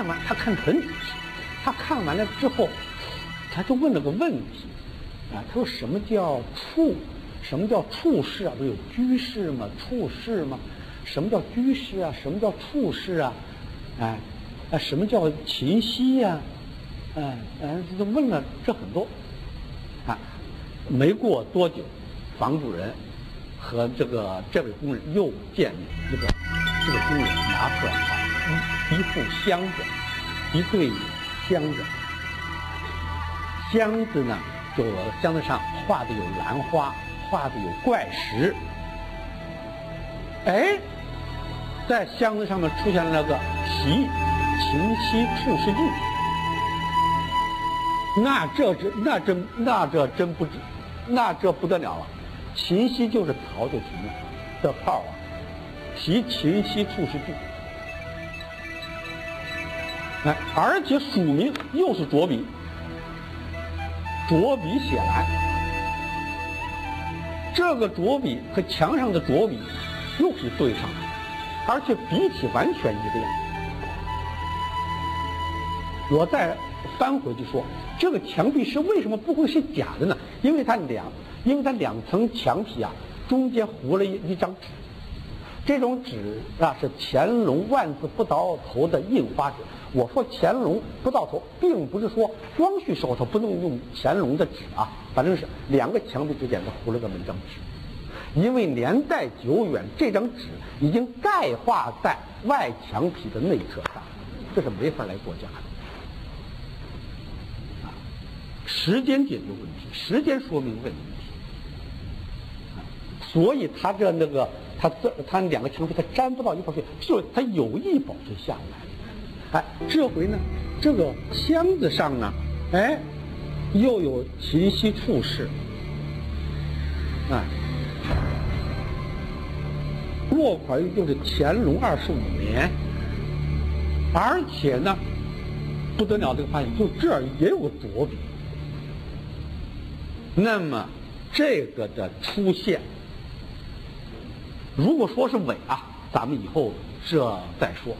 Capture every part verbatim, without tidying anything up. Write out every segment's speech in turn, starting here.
看完，他看很仔细，他看完了之后，他就问了个问题，啊，他说什么叫处？什么叫处事啊？不是有居士吗？处事吗？什么叫居士啊？什么叫处事啊？哎，啊，什么叫勤息呀？哎，哎，就问了这很多，啊，没过多久，房主人和这个这位工人又见面，这个这个工人拿出来啊一一副箱子，一对箱子，箱子呢，就箱子上画的有兰花，画的有怪石，哎，在箱子上面出现了那个习勤息处事记，那这这那真那这真不知，那这不得了了，勤息就是曹雪芹的号啊，习勤息处事记，哎，而且署名又是着笔，着笔写来。这个着笔和墙上的着笔又是对上了，而且笔体完全一个样。我再翻回去说，这个墙壁是为什么不会是假的呢？因为它两，因为它两层墙体啊，中间糊了一一张纸，这种纸啊是乾隆万字不到头的印花纸。我说乾隆不到头，并不是说光绪时候它不能用乾隆的纸啊，反正是两个墙壁之间它糊了这么一张纸，因为年代久远，这张纸已经钙化在外墙皮的内侧上，这是没法来作假的。啊，时间解决问题，时间说明问题。啊，所以它这那个它这它两个墙皮它粘不到一块去，就是它有意保存下来。哎，这回呢，这个箱子上呢，哎，又有勤息处事，哎，落款又是乾隆二十五年，而且呢，不得了，这个发现就这儿也有个着笔。那么这个的出现，如果说是伪啊，咱们以后这再说。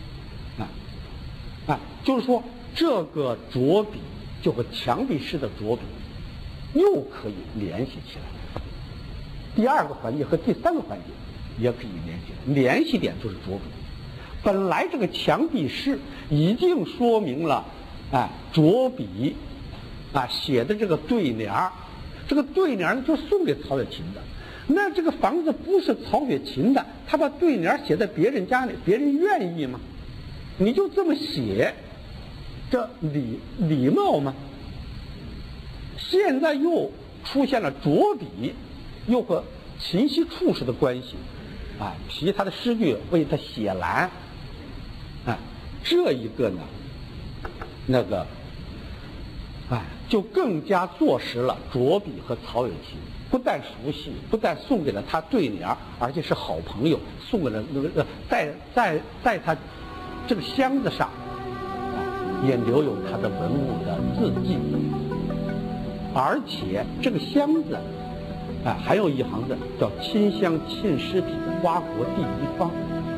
啊，就是说这个着笔就和墙壁式的着笔又可以联系起来。第二个环节和第三个环节也可以联系，联系点就是着笔。本来这个墙壁式已经说明了，哎，着笔啊写的这个对联儿，这个对联儿就送给曹雪芹的。那这个房子不是曹雪芹的，他把对联写在别人家里，别人愿意吗？你就这么写，这礼礼貌吗？现在又出现了着笔，又和勤息处事的关系，啊，其他的诗句为他写蓝，啊，这一个呢，那个，哎，就更加坐实了着笔和曹雪芹不但熟悉，不但送给了他对联，而且是好朋友，送给了那个在在在他这个箱子上，啊，也留有他的文物的字迹，而且这个箱子，啊，还有一行字叫“亲乡亲师体，花国第一方”，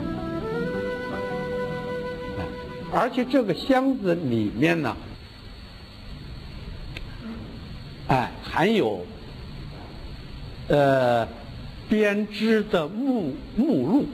啊，而且这个箱子里面呢，哎，含有呃编织的目目录。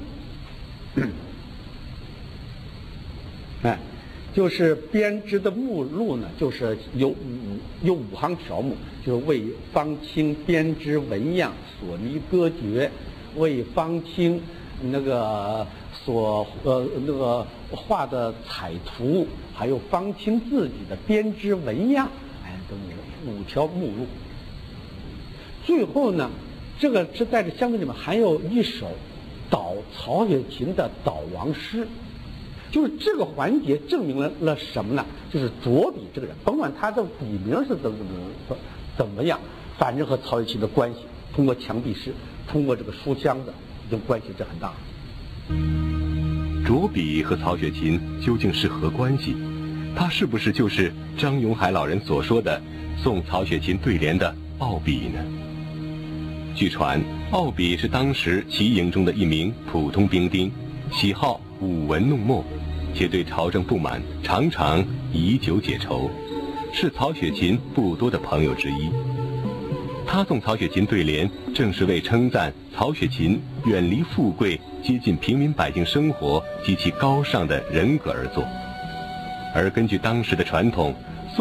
哎，就是编织的目录呢，就是有五有五行条目，就是为方清编织纹样所拟歌诀，为方清那个所呃那个画的彩图，还有方清自己的编织纹样，哎，等五五条目录。最后呢，这个是在这箱子里面还有一首悼曹雪芹的悼亡诗。就是这个环节证明了了什么呢？就是着笔这个人，甭管他的笔名是怎么怎么怎么样，反正和曹雪芹的关系，通过墙壁诗，通过这个书箱子，已经关系是很大。 着笔和曹雪芹究竟是何关系？他是不是就是张永海老人所说的送曹雪芹对联的奥笔呢？据传，奥笔是当时齐营中的一名普通兵丁，喜好舞文弄墨， 且对朝政不满，常常以酒解愁，是曹雪芹不多的朋友之一。他送曹雪芹对联，正是为称赞曹雪芹远离富贵，接近平民百姓生活及其高尚的人格而作。而根据当时的传统，